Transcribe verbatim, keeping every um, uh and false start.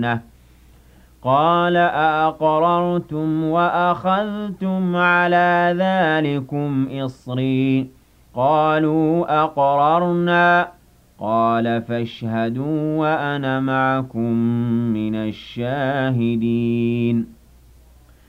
لَنَسْأَلَنَّهُمْ قَالَ أَأَقْرَرْتُمْ وَأَخَذْتُمْ عَلَىٰ ذَٰلِكُمْ إِصْرِي قَالُوا أَقْرَرْنَا قَالَ فَاشْهَدُوا وَأَنَا مَعَكُم مِّنَ الشَّاهِدِينَ